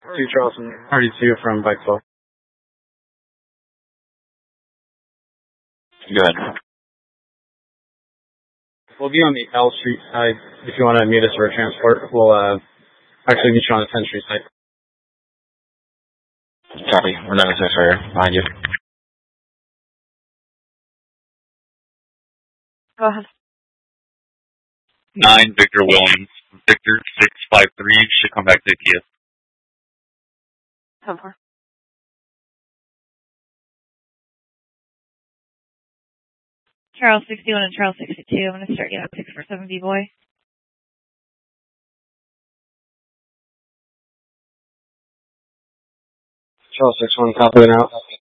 2 Charleston, 32 from Bike 12. Go ahead. We'll be on the L Street side. If you want to meet us for a transport, we'll actually meet you on the 10th Street side. Copy. We're not necessary. Behind you. Go ahead. 9, Victor Williams. Victor 653 should come back to APS. 10-4. Charles 61 and Charles 62. I'm going to start you out 647 B-Boy. Charles 61, copy it out.